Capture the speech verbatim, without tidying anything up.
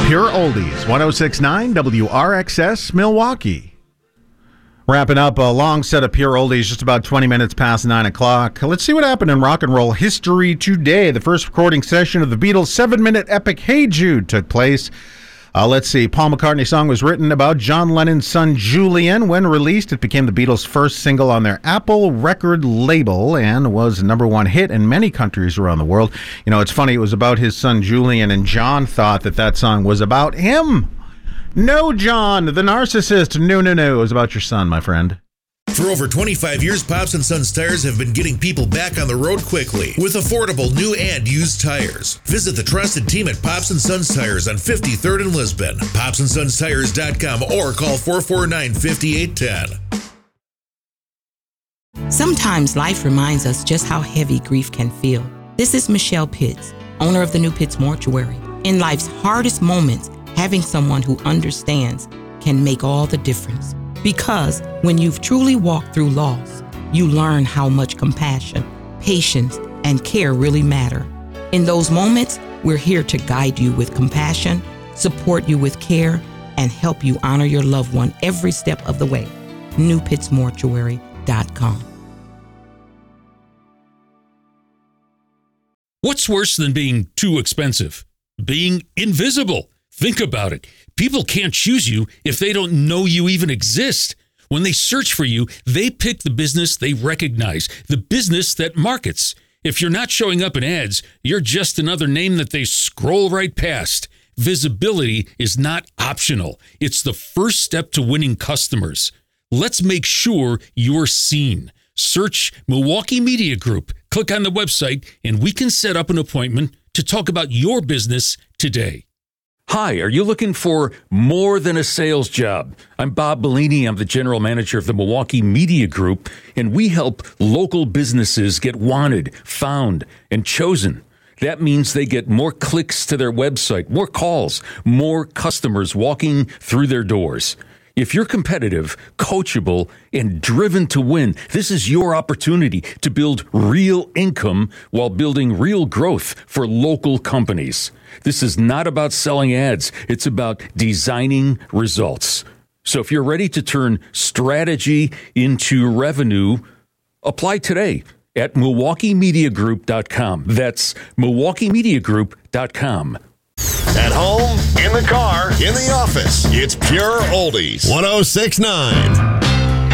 Pure Oldies, one oh six point nine W R X S, Milwaukee. Wrapping up a long set of Pure Oldies, just about twenty minutes past nine o'clock. Let's see what happened in rock and roll history today. The first recording session of the Beatles' seven-minute epic Hey Jude took place. Uh, let's see, Paul McCartney's song was written about John Lennon's son Julian. When released, it became the Beatles' first single on their Apple record label and was a number one hit in many countries around the world. You know, it's funny, it was about his son Julian, and John thought that that song was about him. No, John, the narcissist. No, no, no, it was about your son, my friend. For over twenty-five years, Pops and Sons Tires have been getting people back on the road quickly with affordable new and used tires. Visit the trusted team at Pops and Sons Tires on fifty-third in Lisbon, pops and sons tires dot com, or call four four nine, five eight one zero. Sometimes life reminds us just how heavy grief can feel. This is Michelle Pitts, owner of the New Pitts Mortuary. In life's hardest moments, having someone who understands can make all the difference. Because when you've truly walked through loss, you learn how much compassion, patience, and care really matter. In those moments, we're here to guide you with compassion, support you with care, and help you honor your loved one every step of the way. new pitts mortuary dot com. What's worse than being too expensive? Being invisible. Think about it. People can't choose you if they don't know you even exist. When they search for you, they pick the business they recognize, the business that markets. If you're not showing up in ads, you're just another name that they scroll right past. Visibility is not optional. It's the first step to winning customers. Let's make sure you're seen. Search Milwaukee Media Group. Click on the website, and we can set up an appointment to talk about your business today. Hi, are you looking for more than a sales job? I'm Bob Bellini. I'm the general manager of the Milwaukee Media Group, and we help local businesses get wanted, found, and chosen. That means they get more clicks to their website, more calls, more customers walking through their doors. If you're competitive, coachable, and driven to win, this is your opportunity to build real income while building real growth for local companies. This is not about selling ads. It's about designing results. So if you're ready to turn strategy into revenue, apply today at milwaukee media group dot com. That's milwaukee media group dot com. At home, in the car, in the office, it's Pure Oldies. one oh six point nine